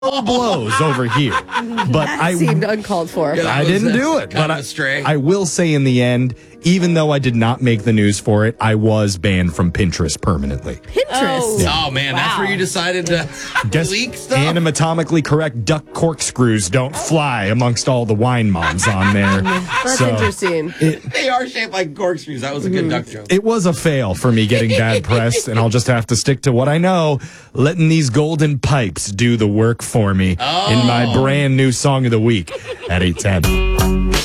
low blows over here. But That seemed uncalled for. Yeah. I didn't do it. Kind But of a stray. I will say in the end, even though I did not make the news for it, I was banned from Pinterest permanently. Pinterest. Oh, man, that's where you decided to Guess leak stuff? anatomically correct duck corkscrews don't fly amongst all the wine moms on there. That's interesting. They are shaped like corkscrews. That was a good duck joke. It was a fail for me getting bad press, and I'll just have to stick to what I know, letting these golden pipes do the work for me in my brand new song of the week at 8:10.